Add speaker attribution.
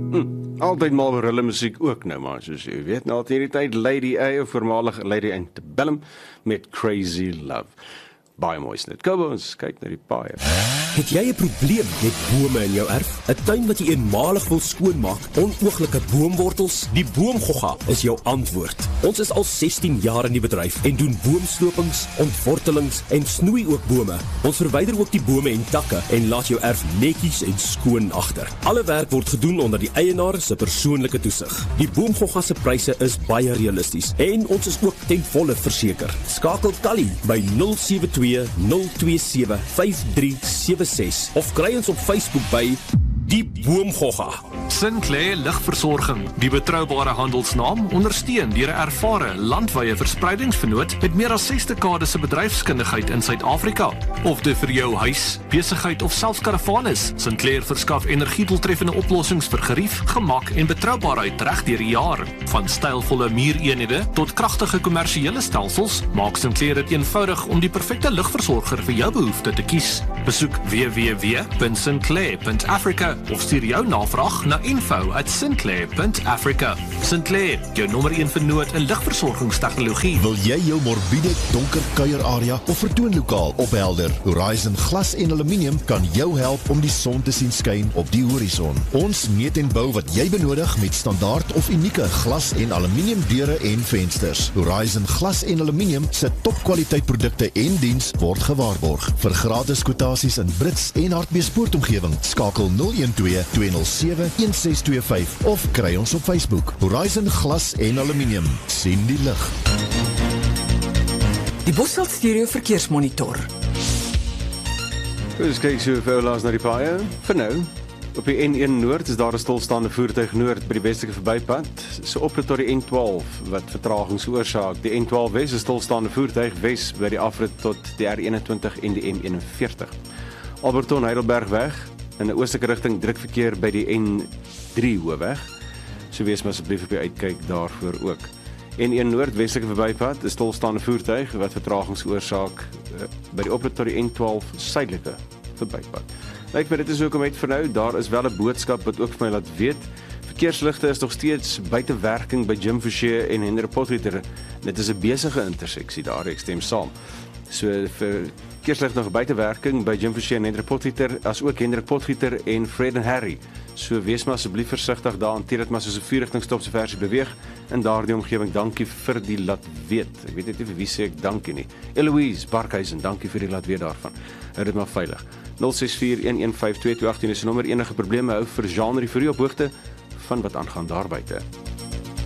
Speaker 1: Altyd Marlboro musiek ook nou maar, soos jy weet. Nou het hierdie tyd Lady A, of voormalig Lady Antebellum, met Crazy Love. Baie mooi snit. Kom ons kyk na die paaie.
Speaker 2: Het jy 'n probleem met bome in jou erf? 'n Tuin wat jy eenmalig wil skoonmaak, onooglike boomwortels? Die Boomgogga is jou antwoord. Ons is al 16 jaar in die bedryf en doen boomslopings, ontwortelings en snoei ook bome. Ons verwyder ook die bome en takke en laat jou erf netjies en skoon agter. Alle werk word gedoen onder die eienaar se persoonlike toesig. Die Boomgogga se pryse is baie realisties en ons is ook ten volle verseker. Skakel Tally by 072 027 5376 of kry ons op Facebook by Die Boomgogga.
Speaker 3: Sinclair Ligversorging, die betroubare handelsnaam, ondersteun deur 'n ervare landwye verspreidingsvernoot met meer as 6 dekades se bedryfskundigheid in Suid-Afrika. Of dit vir jou huis, besigheid of selfs karavaan is, Sinclair verskaf energiedoeltreffende oplossings vir gerief, gemak en betroubaarheid reg deur die jaar. Van stylvolle muureenhede tot kragtige kommersiële stelsels, maak Sinclair dit eenvoudig om die perfekte ligversorger vir jou behoefte te kies. Besoek www.sinclair.africa of stuur jou navraag na info@sinclair.africa. Sinclair, jou nommer 1 vernoot in ligversorgingstegnologie.
Speaker 4: Wil jy jou morbiede donker kuierarea of vertoonlokaal ophelder? Horizon Glas en Aluminium kan jou help om die son te sien skyn op die horison. Ons meet en bou wat jy benodig met standaard of unieke glas en aluminium deure en vensters. Horizon Glas en Aluminium se topkwaliteit produkte en diens word gewaarborg. Vir gratis kwotasies in Brits en Hartbeespoortomgewing, skakel 012-207-1625 of kry ons op Facebook. Horizon Glas en Aluminium. Sien die lig.
Speaker 5: Die Bosveld Stereo Verkeersmonitor.
Speaker 1: Dus kyk so vir laas na die paaie. Vir nou, op die N1 Noord is daar 'n stilstaande voertuig noord by die westelike verbypad. So op tot die N12 wat vertragings veroorsaak. Die N12 Wes is stilstaande voertuig wes by die afrit tot die R21 en die M41. Alberton Heidelbergweg in 'n oostelike rigting drukverkeer by die N3 Hoofweg. So wees maar asseblief op die uitkyk daarvoor ook. N1 Noordwestelike verbypad is stilstaande voertuig wat vertragings veroorsaak by die oprit tot die N12 suidelike verbypad. Lyk my dit is ook om uit vir nou, daar is wel 'n boodskap wat ook vir my laat weet. Verkeersligte is nog steeds buite werking by Jim Forshey en Hendrik Potgieter. Dit is 'n besige interseksie daar, ek stem saam. So vir verkeerslig nog buite werking by Jim Forshey en Hendrik Potgieter, as ook Hendrik Potgieter en Fred en Harry. So wees maar asseblief versigtig daar, hanteer dit maar soos 'n 4-rigtingstop versie beweeg in daardie omgewing. Dankie vir die laat weet. Ek weet net nie vir wie sê ek dankie nie. Eloise Barkhuizen, dankie vir die laat weet daarvan. Hou dit maar veilig. 064115218 is die nommer. Enige probleme hou vir Jean-Marie vir u op hoogte van wat aangaan daar buite.